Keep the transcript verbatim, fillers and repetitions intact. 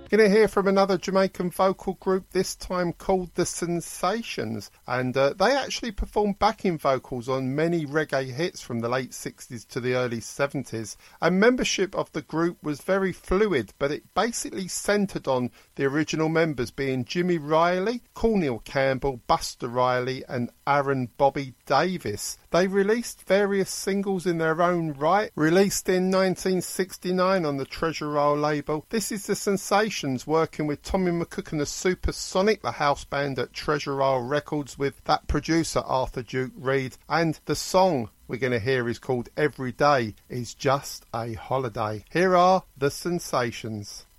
Going to hear from another Jamaican vocal group, this time called The Sensations, and uh, they actually performed backing vocals on many reggae hits from the late sixties to the early seventies, and membership of the group was very fluid, but it basically centred on the original members being Jimmy Riley, Cornel Campbell, Buster Riley and Aaron Bobby Davis. They released various singles in their own right, released in nineteen sixty-nine on the Treasure Isle label. This is The Sensations working with Tommy McCook and the Supersonic, the house band at Treasure Isle Records, with that producer Arthur Duke Reid, and the song we're going to hear is called Every Day Is Just a Holiday. Here are The Sensations.